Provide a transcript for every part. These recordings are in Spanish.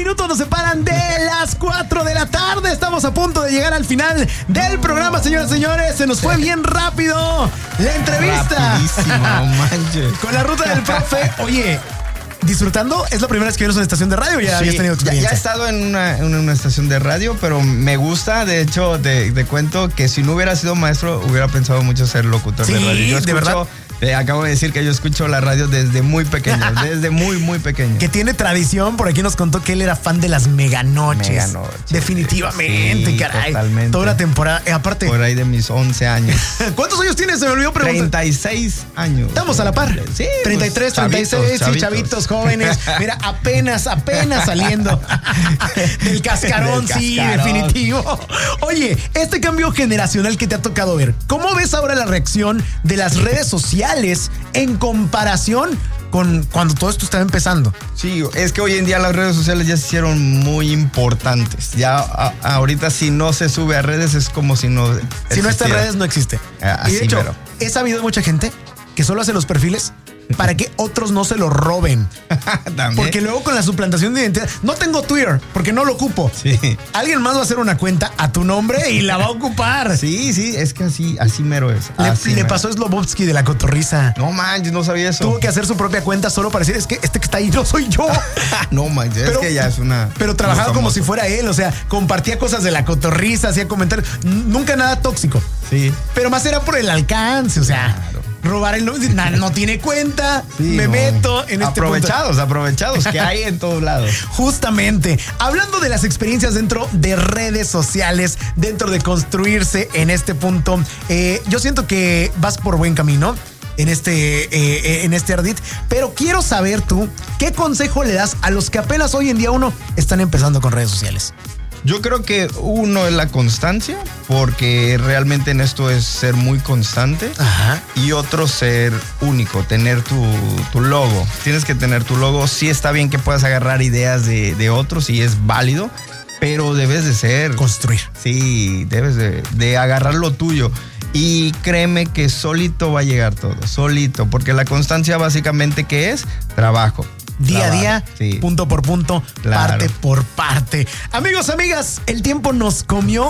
minutos nos separan de las 4 de la tarde. Estamos a punto de llegar al final del programa, señoras y señores. Se nos fue bien rápido la entrevista. Rapidísimo, no manches. Con la ruta del profe. Oye, ¿disfrutando? ¿Es la primera vez que vienes a una estación de radio o ya habías tenido experiencia? Ya he estado en una estación de radio, pero me gusta. De hecho, te cuento que si no hubiera sido maestro, hubiera pensado mucho ser locutor de radio. Yo ¿de verdad? Acabo de decir que yo escucho la radio desde muy pequeño, desde muy, muy pequeño. Que tiene tradición, por aquí nos contó que él era fan de las meganoches. Definitivamente, sí, caray. Totalmente. Toda la temporada. Aparte. Por ahí de mis 11 años. ¿Cuántos años tienes? Se me olvidó preguntar. 36 años. Estamos a la par. Sí. 33, pues, 36, sí, chavitos jóvenes. Mira, apenas saliendo del cascarón, sí, definitivo. Oye, este cambio generacional que te ha tocado ver, ¿cómo ves ahora la reacción de las redes sociales en comparación con cuando todo esto estaba empezando? Sí, es que hoy en día las redes sociales ya se hicieron muy importantes. Ya ahorita si no se sube a redes es como si no existiera. Si no está en redes no existe. Y de hecho, he sabido de mucha gente que solo hace los perfiles para que otros no se lo roben. Porque luego con la suplantación de identidad, no tengo Twitter porque no lo ocupo. Sí. Alguien más va a hacer una cuenta a tu nombre y la va a ocupar. Sí, es que así mero es. Le pasó a Slobovsky de La Cotorrisa. No manches, no sabía eso. Tuvo que hacer su propia cuenta solo para decir, es que este que está ahí no soy yo. No manches, es que ya es una... Pero trabajaba como si fuera él, o sea, compartía cosas de La Cotorrisa, hacía comentarios, nunca nada tóxico. Sí. Pero más era por el alcance, o sea... Claro. Robar el nombre, no tiene cuenta, meto en aprovechados que hay en todos lados. Justamente, hablando de las experiencias dentro de redes sociales, dentro de construirse en este punto, yo siento que vas por buen camino en este ardid, pero quiero saber tú, ¿qué consejo le das a los que apenas hoy en día están empezando con redes sociales? Yo creo que uno es la constancia, porque realmente en esto es ser muy constante. Ajá. Y otro ser único, tener tu logo. Tienes que tener tu logo. Sí está bien que puedas agarrar ideas de otros y es válido, pero debes de construir. Sí, debes de agarrar lo tuyo. Y créeme que solito va a llegar todo, solito, porque la constancia básicamente ¿qué es? Trabajo. Día a día, sí. Punto por punto, claro. Parte por parte. Amigos, amigas, el tiempo nos comió,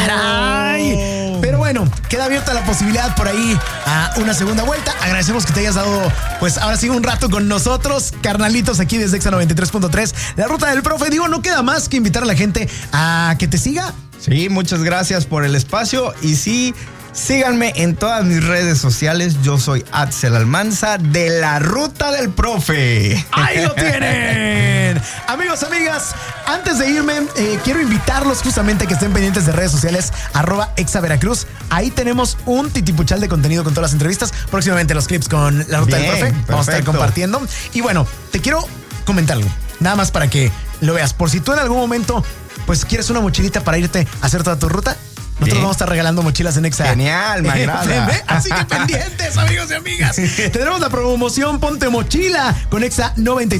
caray. No. Pero bueno, queda abierta la posibilidad por ahí a una segunda vuelta. Agradecemos que te hayas dado, pues ahora sí, un rato con nosotros, carnalitos, aquí desde Exa 93.3. La ruta del profe. Digo, no queda más que invitar a la gente a que te siga. Sí, muchas gracias por el espacio. Y sí, síganme en todas mis redes sociales. Yo soy Axel Almanza de la Ruta del Profe. ¡Ahí lo tienen! Amigos, amigas, antes de irme, quiero invitarlos justamente a que estén pendientes de redes sociales, @ExaVeracruz. Ahí tenemos un titipuchal de contenido con todas las entrevistas. Próximamente los clips con la Ruta del Profe. Perfecto. Vamos a estar compartiendo. Y bueno, te quiero comentar algo, nada más para que lo veas. Por si tú en algún momento, pues quieres una mochilita para irte a hacer toda tu ruta, nosotros vamos a estar regalando mochilas en Exa. Genial, me agrada. Así que pendientes, amigos y amigas. Tendremos la promoción Ponte Mochila con Exa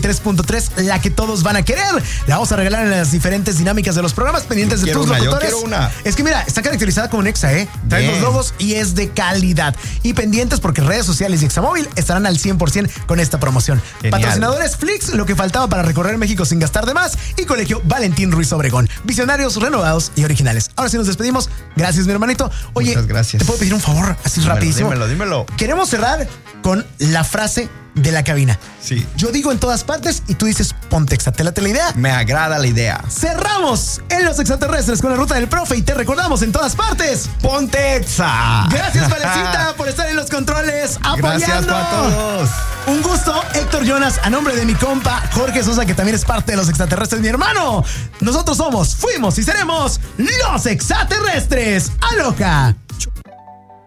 93.3, la que todos van a querer. La vamos a regalar en las diferentes dinámicas de los programas, pendientes de tus locutores. Yo quiero una. Es que mira, está caracterizada como un Exa, trae los logos y es de calidad. Y pendientes porque redes sociales y Examóvil estarán al 100% con esta promoción. Genial. Patrocinadores Flix, lo que faltaba para recorrer México sin gastar de más. Y Colegio Valentín Ruiz Obregón. Visionarios, renovados y originales. Ahora sí nos despedimos. Gracias, mi hermanito. Oye, muchas gracias. ¿Te puedo pedir un favor? Así rapidísimo. Dímelo. Queremos cerrar con la frase de la cabina. Sí. Yo digo en todas partes y tú dices ponte Exa. ¿Te late la idea? Me agrada la idea. Cerramos en Los Extraterrestres con la Ruta del Profe y te recordamos en todas partes. ¡Ponte Exa! Gracias, Valecita, por estar en los controles apoyando. Gracias a todos. Un gusto, Héctor Jonas, a nombre de mi compa Jorge Sosa, que también es parte de Los Extraterrestres, mi hermano. Nosotros fuimos y seremos Los Extraterrestres. ¡Aloha!